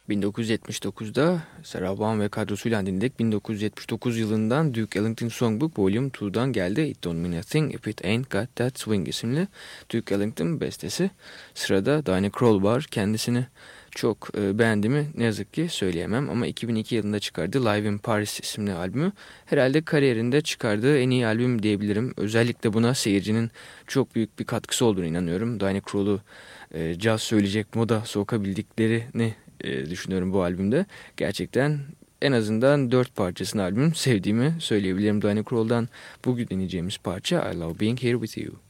1979'da Sarah Vaughan ve kadrosuyla dinledik. 1979 yılından Duke Ellington Songbook Volume 2'dan geldi. It Don't Mean a Thing If It Ain't Got That Swing isimli Duke Ellington bestesi. Sırada Diana Krall var. Kendisini çok beğendiğimi ne yazık ki söyleyemem ama 2002 yılında çıkardığı Live in Paris isimli albümü herhalde kariyerinde çıkardığı en iyi albüm diyebilirim. Özellikle buna seyircinin çok büyük bir katkısı olduğunu inanıyorum. Diana Krall'u caz söyleyecek moda sokabildiklerini düşünüyorum bu albümde. Gerçekten en azından 4 parçasını albüm sevdiğimi söyleyebilirim. Diana Krall'dan bugün dinleyeceğimiz parça I Love Being Here With You.